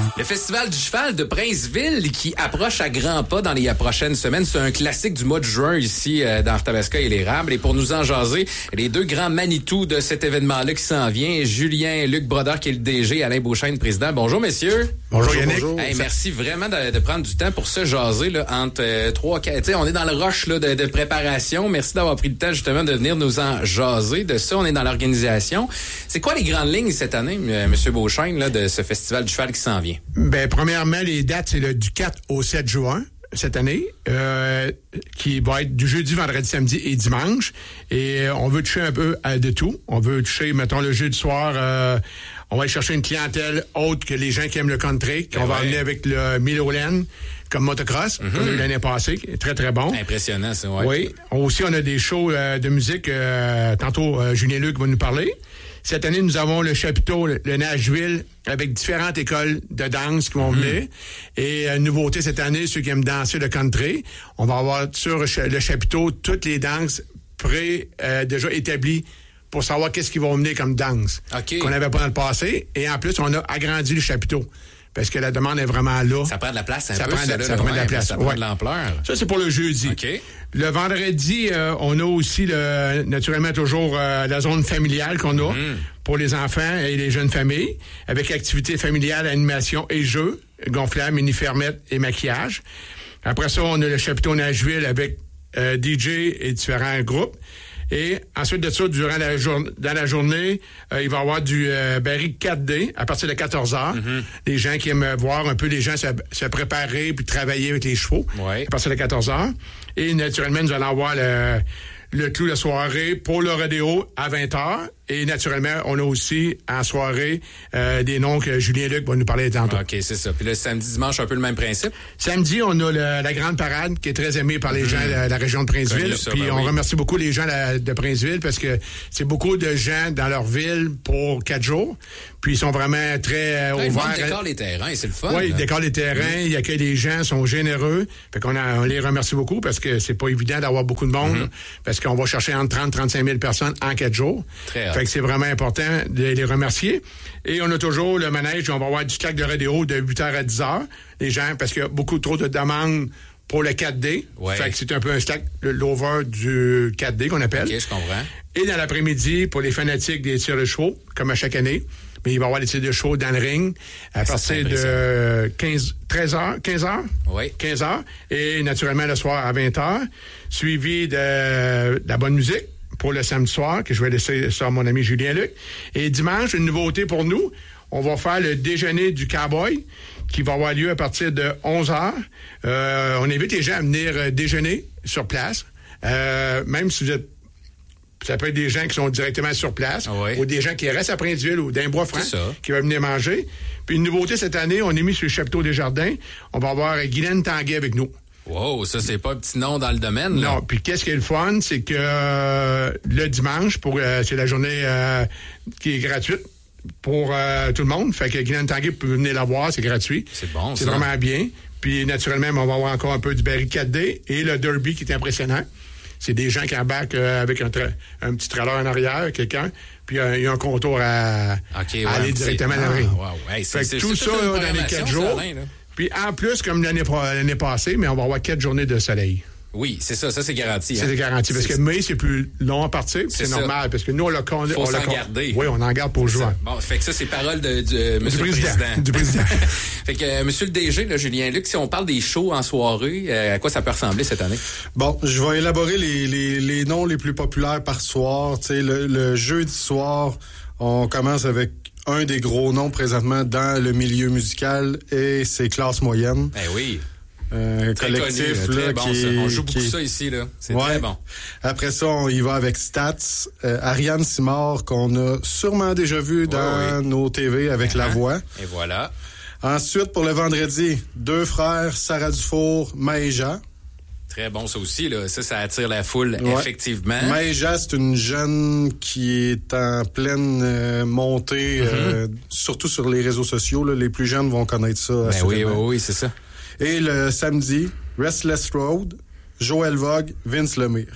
Le Festival du cheval de Princeville qui approche à grands pas dans les prochaines semaines. C'est un classique du mois de juin ici dans Arthabasca et l'Érable. Et pour nous en jaser, les deux grands Manitou de cet événement-là qui s'en vient, Julien et Luc Brodeur qui est le DG, Alain Beauchesne, président. Bonjour messieurs. Bonjour Yannick. Bonjour. Hey, merci vraiment de prendre du temps pour se jaser là, entre 3, 4. On est dans le rush là, de préparation. Merci d'avoir pris le temps justement de venir nous en jaser. De ça, on est dans l'organisation. C'est quoi les grandes lignes cette année, Monsieur Beauchesne, là, de ce Festival du cheval qui s'en vient? Ben, premièrement, les dates, c'est du 4 au 7 juin cette année, qui va être du jeudi, vendredi, samedi et dimanche. Et on veut toucher un peu de tout. On veut toucher, mettons, le jeudi soir, on va aller chercher une clientèle autre que les gens qui aiment le country, qu'on va amener avec le Mille-Olaine comme motocross, qu'on a eu l'année passée, très, très bon. Impressionnant, ça, ouais. Oui. Aussi, on a des shows de musique. Tantôt, Julien Luc va nous parler. Cette année, nous avons le chapiteau, le Nashville, avec différentes écoles de danse qui vont venir. Et nouveauté cette année, ceux qui aiment danser le country, on va avoir sur le chapiteau toutes les danses déjà établies pour savoir qu'est-ce qu'ils vont mener comme danse qu'on n'avait pas dans le passé. Et en plus, on a agrandi le chapiteau. Parce que la demande est vraiment là. Ça prend de la place ça prend de la place. Ça prend de l'ampleur. Ça, c'est pour le jeudi. Okay. Le vendredi, on a aussi, naturellement, toujours la zone familiale qu'on a pour les enfants et les jeunes familles, avec activités familiales, animation et jeux, gonflables, mini-fermettes et maquillage. Après ça, on a le chapiteau Nashville avec DJ et différents groupes. Et ensuite de ça, dans la journée, il va y avoir du barrique 4D à partir de 14h. Les gens qui aiment voir un peu les gens se préparer puis travailler avec les chevaux à partir de 14h. Et naturellement, nous allons avoir le clou de soirée pour le rodéo à 20h. Et naturellement, on a aussi en soirée des noms que Julien Luc va nous parler tantôt. OK, c'est ça. Puis le samedi, dimanche, un peu le même principe? Samedi, on a la grande parade qui est très aimée par les gens de la région de Princeville. Puis on remercie beaucoup les gens de Princeville parce que c'est beaucoup de gens dans leur ville pour 4 jours. Puis ils sont vraiment très ouverts. Ils décorent les terrains, c'est le fun. Oui, ils décorent les terrains, ils accueillent les gens, sont généreux. Fait qu'on on les remercie beaucoup parce que c'est pas évident d'avoir beaucoup de monde parce qu'on va chercher entre 30 et 35 000 personnes en 4 jours. Très fait que c'est vraiment important de les remercier. Et on a toujours le manège, on va avoir du slack de rodéo de 8h à 10h. Les gens, parce qu'il y a beaucoup trop de demandes pour le 4D. Ouais. Fait que c'est un peu un slack, l'over du 4D qu'on appelle. OK, je comprends. Et dans l'après-midi, pour les fanatiques des tirs de chevaux, comme à chaque année, mais il va y avoir des tirs de chevaux dans le ring à partir de 15h. Oui. 15h. Et naturellement, le soir à 20h, suivi de la bonne musique pour le samedi soir, que je vais laisser ça à mon ami Julien Luc. Et dimanche, une nouveauté pour nous, on va faire le déjeuner du cowboy qui va avoir lieu à partir de 11h. On invite les gens à venir déjeuner sur place. Même si vous êtes... Ça peut être des gens qui sont directement sur place ou des gens qui restent à Princeville ou d'un Bois-Franc qui vont venir manger. Puis une nouveauté cette année, on est mis sur le chapiteau des Jardins. On va avoir Guylaine Tanguay avec nous. Wow, ça, c'est pas un petit nom dans le domaine, là. Non, puis qu'est-ce qui est le fun, c'est que le dimanche, c'est la journée qui est gratuite pour tout le monde. Fait que Guylaine Tanguay peut venir la voir, c'est gratuit. C'est bon, c'est ça. vraiment bien. Puis naturellement, on va avoir encore un peu du baril 4D et le derby qui est impressionnant. C'est des gens qui embarquent avec un petit trailer en arrière, quelqu'un, puis il y a un contour à aller directement dans le ring. Wow. Hey, fait que tout ça là, dans les 4 jours. Puis en plus, comme l'année passée, mais on va avoir 4 journées de soleil. Oui, c'est ça. Ça, c'est garanti. C'est garanti. Parce que mai, c'est plus long à partir. C'est normal. Parce que nous, on l'a faut s'en garder. Oui, on en garde pour juin. Bon, fait que ça, c'est parole de Monsieur le Président. Du Président. Fait que, Monsieur le DG, là, Julien Luc, si on parle des shows en soirée, à quoi ça peut ressembler cette année? Bon, je vais élaborer les noms les plus populaires par soir. Tu sais, le jeudi soir, on commence avec un des gros noms présentement dans le milieu musical et c'est Classe Moyenne. Ben oui. Collectif connu, là, bon, qui ça. On joue beaucoup ça ici là. C'est très bon. Après ça, on y va avec Stats, Ariane Simard qu'on a sûrement déjà vu dans nos TV avec La Voix. Et voilà. Ensuite, pour le vendredi, 2 frères, Sarah Dufour, Maëja. Très bon, ça aussi, là. Ça attire la foule, effectivement. Maëja, c'est une jeune qui est en pleine montée, surtout sur les réseaux sociaux. Là, les plus jeunes vont connaître ça. Ben oui, c'est ça. Et le samedi, Restless Road, Joël Vogue, Vince Lemire.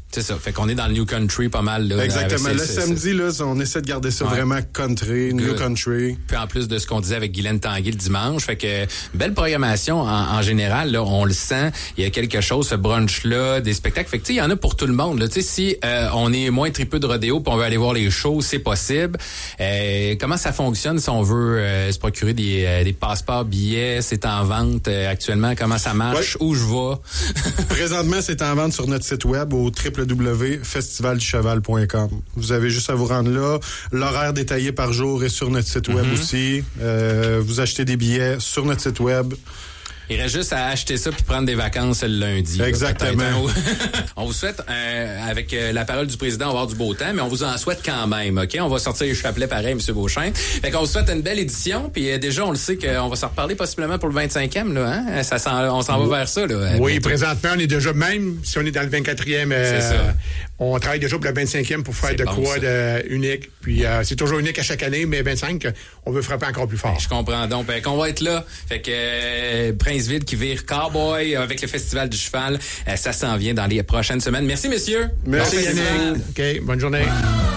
C'est ça. Fait qu'on est dans le New Country pas mal. Là, exactement. Le samedi, là, on essaie de garder ça vraiment country, New Country. Puis en plus de ce qu'on disait avec Guylaine Tanguay le dimanche, fait que belle programmation en général. Là, on le sent. Il y a quelque chose, ce brunch-là, des spectacles. Fait que tu sais, il y en a pour tout le monde. Tu sais, si on est moins tripeux de rodéo, puis on veut aller voir les shows, c'est possible. Comment ça fonctionne si on veut se procurer des passeports, billets? C'est en vente actuellement. Comment ça marche? Où je vais? Présentement, c'est en vente sur notre site web au www.festivalducheval.com. Vous avez juste à vous rendre là. L'horaire détaillé par jour est sur notre site web aussi. Vous achetez des billets sur notre site web. Il reste juste à acheter ça puis prendre des vacances le lundi. Exactement. Là, on vous souhaite, avec la parole du président, on va avoir du beau temps, mais on vous en souhaite quand même, OK? On va sortir les chapelets pareil, M. Beauchesne. Fait qu'on vous souhaite une belle édition, puis déjà, on le sait qu'on va s'en reparler possiblement pour le 25e, là, hein? On s'en va vers ça, là. Oui, présentement, on est déjà, même si on est dans le 24e, on travaille déjà pour le 25e pour faire unique. Puis c'est toujours unique à chaque année, mais 25, on veut frapper encore plus fort. Je comprends donc. Qu'on va être là. Fait que Princeville qui vire cowboy avec le Festival du Cheval, ça s'en vient dans les prochaines semaines. Merci, messieurs. Merci, Yannick. OK, bonne journée.